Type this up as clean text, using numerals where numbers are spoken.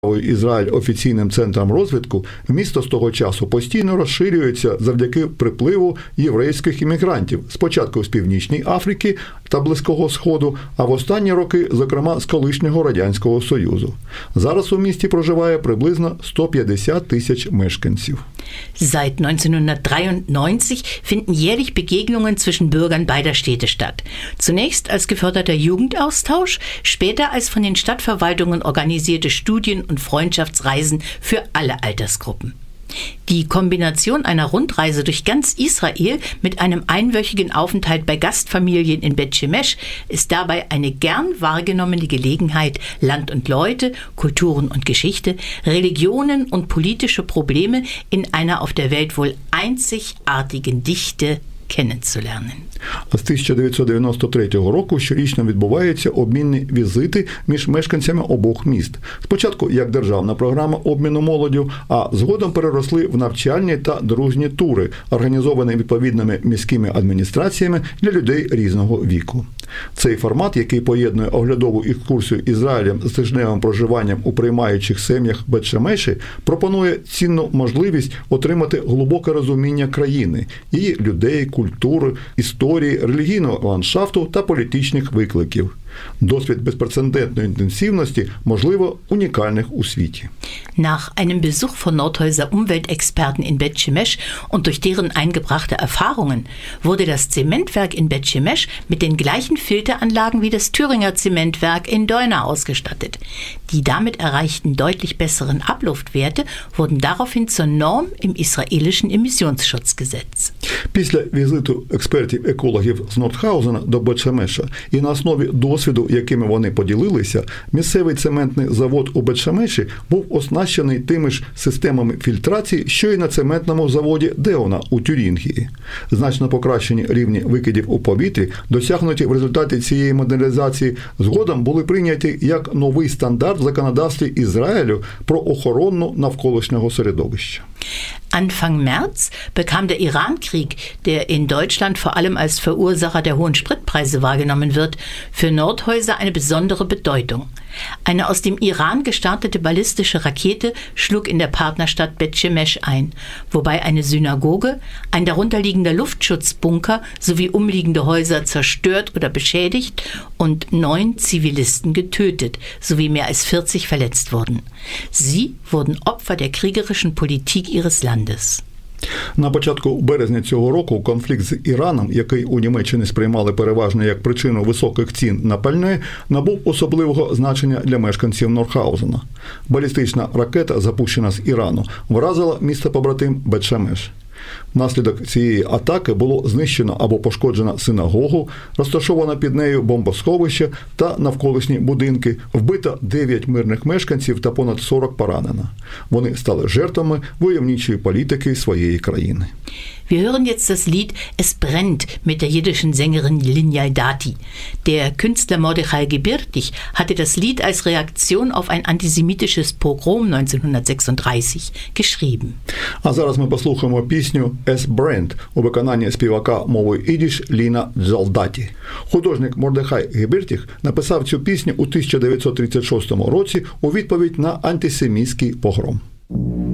Ізраїль офіційним центром розвитку, місто з того часу постійно розширюється завдяки припливу єврейських іммігрантів, спочатку з Північної Африки та Близького Сходу, а в останні роки, зокрема, з колишнього Радянського Союзу. Зараз у місті проживає приблизно 150 тисяч мешканців. Seit 1993 finden jährlich Begegnungen zwischen Bürgern beider Städte statt. Zunächst als geförderter Jugendaustausch, später als von den Stadtverwaltungen organisierte Studien- und Freundschaftsreisen für alle Altersgruppen. Die Kombination einer Rundreise durch ganz Israel mit einem einwöchigen Aufenthalt bei Gastfamilien in Bet Shemesh ist dabei eine gern wahrgenommene Gelegenheit, Land und Leute, Kulturen und Geschichte, Religionen und politische Probleme in einer auf der Welt wohl einzigartigen Dichte kennenzulernen. З 1993 року щорічно відбуваються обмінні візити між мешканцями обох міст. Спочатку як державна програма обміну молоддю, а згодом переросли в навчальні та дружні тури, організовані відповідними міськими адміністраціями для людей різного віку. Цей формат, який поєднує оглядову екскурсію Ізраїлем з тижневим проживанням у приймаючих сім'ях Бет Шемеші, пропонує цінну можливість отримати глибоке розуміння країни, її людей, культури, історії, релігійного ландшафту та політичних викликів. Досвід безпрецедентної інтенсивності, можливо, унікальних у світі. Nach einem Besuch von Nordhäuser Umweltexperten in Bet Shemesh und durch deren eingebrachte Erfahrungen wurde das Zementwerk in Bet Shemesh mit den gleichen Filteranlagen wie das Thüringer Zementwerk in Deuna ausgestattet. Die damit erreichten deutlich besseren Abluftwerte wurden daraufhin zur Norm im israelischen Emissionsschutzgesetz. Після візиту експертів-екологів з Нордхаузена до Бет Шемеша і на основі досвіду, якими вони поділилися, місцевий цементний завод у Бет Шемеші був оснащений тими ж системами фільтрації, що й на цементному заводі Деона у Тюрінгії. Значно покращені рівні викидів у повітрі, досягнуті в результаті цієї модернізації, згодом були прийняті як новий стандарт в законодавстві Ізраїлю про охорону навколишнього середовища. Anfang März bekam der Iran-Krieg, der in Deutschland vor allem als Verursacher der hohen Spritpreise wahrgenommen wird, für Nordhäuser eine besondere Bedeutung. Eine aus dem Iran gestartete ballistische Rakete schlug in der Partnerstadt Bet Shemesh ein, wobei eine Synagoge, ein darunterliegender Luftschutzbunker sowie umliegende Häuser zerstört oder beschädigt und 9 Zivilisten getötet sowie mehr als 40 verletzt wurden. Sie wurden Opfer der kriegerischen Politik ihres Landes. На початку березня цього року конфлікт з Іраном, який у Німеччині сприймали переважно як причину високих цін на пальне, набув особливого значення для мешканців Нордхаузена. Балістична ракета, запущена з Ірану, вразила місто-побратим Бет Шемеш. Внаслідок цієї атаки було знищено або пошкоджено синагогу, розташовано під нею бомбосховище та навколишні будинки, вбито 9 мирних мешканців та понад 40 поранено. Вони стали жертвами войовничої політики своєї країни. Wir hören jetzt das Lied Es brennt mit der jiddischen Sängerin Linyal Dati. Der Künstler Mordechai Gebirtig hatte das Lied als Reaktion auf ein antisemitisches Pogrom 1936 geschrieben. А зараз ми послухаємо пісню Es brennt у виконанні співака мовою ідиш Ліна Джалдаті. Художник Мордехай Гебіртіх написав цю пісню у 1936 році у відповідь на антисемітський погром.